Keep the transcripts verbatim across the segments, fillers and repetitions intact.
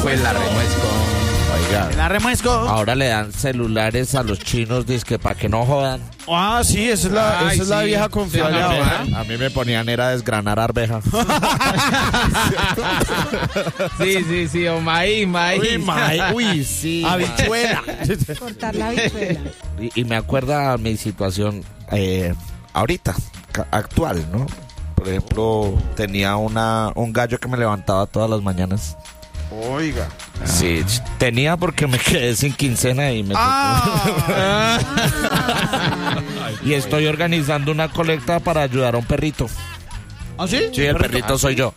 Pues la remuesco. Oiga, La remuesco. ahora le dan celulares a los chinos, dizque para que no jodan. Ah, sí, esa es la, Ay, esa es la sí. vieja confiable Sí, ahora. A mí me ponían era desgranar arveja. Sí, sí, sí, o maíz, maíz. Uy, ma- uy, sí. habichuela. Cortar la habichuela. Y, y me acuerda mi situación eh, ahorita, ca- actual, ¿no? Por ejemplo, tenía una un gallo que me levantaba todas las mañanas. Oiga. Sí, tenía porque me quedé sin quincena y me Ah. tocó. Y estoy organizando una colecta para ayudar a un perrito. ¿Ah, sí? Sí, el perrito soy yo.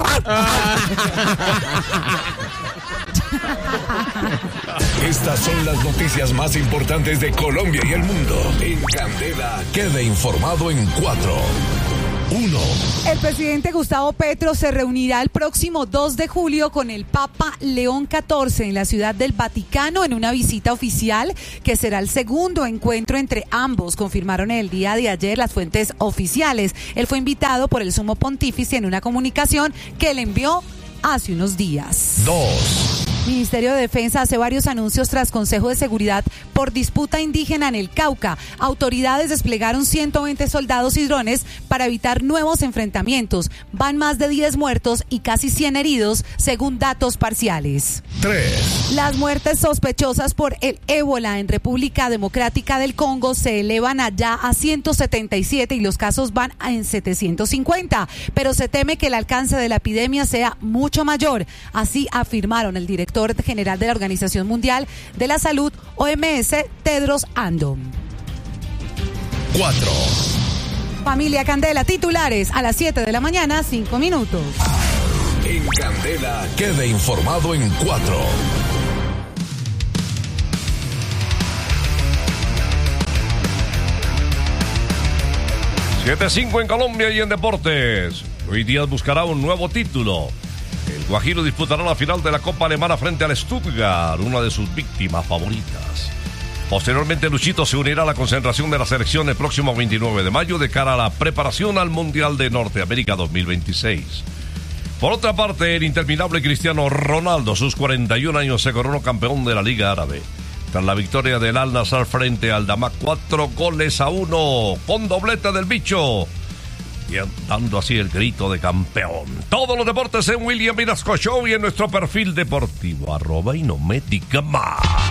Estas son las noticias más importantes de Colombia y el mundo. En Candela, quede informado en cuatro. Uno. El presidente Gustavo Petro se reunirá el próximo dos de julio con el Papa León catorce en la Ciudad del Vaticano en una visita oficial que será el segundo encuentro entre ambos, confirmaron el día de ayer las fuentes oficiales. Él fue invitado por el Sumo Pontífice en una comunicación que le envió hace unos días. Dos. Ministerio de Defensa hace varios anuncios tras Consejo de Seguridad por disputa indígena en el Cauca. Autoridades desplegaron ciento veinte soldados y drones para evitar nuevos enfrentamientos. Van más de diez muertos y casi cien heridos, según datos parciales. Tres. Las muertes sospechosas por el ébola en República Democrática del Congo se elevan allá a ciento setenta y siete y los casos van en setecientos cincuenta, pero se teme que el alcance de la epidemia sea mucho mayor. Así afirmaron el director general de la Organización Mundial de la Salud, O M S, Tedros Adhanom. Cuatro. Familia Candela, titulares a las siete de la mañana, cinco minutos. En Candela, quede informado en cuatro. siete cinco en Colombia y en deportes. Luis Díaz buscará un nuevo título. El Guajiro disputará la final de la Copa Alemana frente al Stuttgart, una de sus víctimas favoritas. Posteriormente, Luchito se unirá a la concentración de la selección el próximo veintinueve de mayo de cara a la preparación al Mundial de Norteamérica dos mil veintiséis. Por otra parte, el interminable Cristiano Ronaldo, a sus cuarenta y un años, se coronó campeón de la Liga Árabe. Tras la victoria del Al Nassr frente al Damak, cuatro goles a uno, con doblete del bicho. Y dando así el grito de campeón. Todos los deportes en William Vinasco Show y en nuestro perfil deportivo, arroba y no me diga más.